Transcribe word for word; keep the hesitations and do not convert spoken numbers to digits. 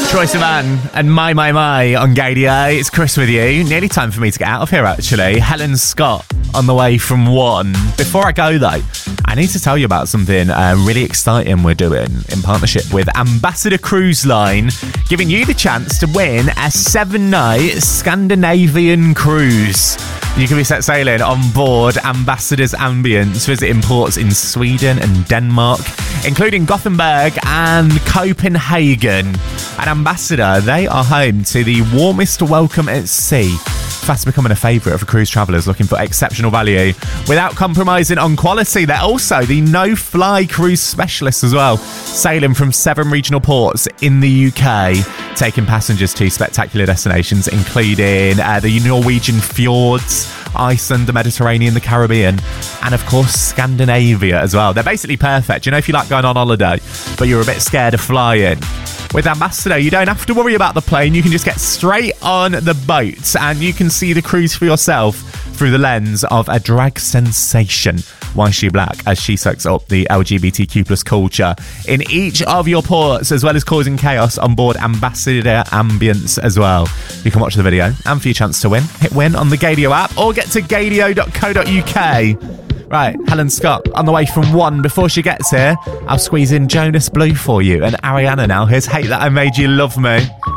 Troye Sivan and My My My on Gadio. It's Chris with you. Nearly time for me to get out of here, actually. Helen Scott on the way from one. Before I go, though, I need to tell you about something uh, really exciting we're doing in partnership with Ambassador Cruise Line, giving you the chance to win a seven-night Scandinavian cruise. You can be set sailing on board Ambassador's Ambience, visiting ports in Sweden and Denmark, including Gothenburg and Copenhagen. At Ambassador, they are home to the warmest welcome at sea, fast becoming a favourite for cruise travellers looking for exceptional value without compromising on quality. They're also the no-fly cruise specialists as well, sailing from seven regional ports in the U K, taking passengers to spectacular destinations including uh, the Norwegian fjords, Iceland, the Mediterranean, the Caribbean, and of course Scandinavia as well. They're basically perfect. You know, if you like going on holiday but you're a bit scared of flying, with Ambassador, you don't have to worry about the plane. You can just get straight on the boat and you can see the cruise for yourself through the lens of a drag sensation, Why She Black, as she soaks up the L G B T Q plus culture in each of your ports, as well as causing chaos on board Ambassador Ambience as well. You can watch the video, and for your chance to win, hit win on the Gadio app or get to gadio dot co dot uk. Right, Helen Scott on the way from one. Before she gets here, I'll squeeze in Jonas Blue for you and Ariana now. Here's Hate That I Made You Love Me.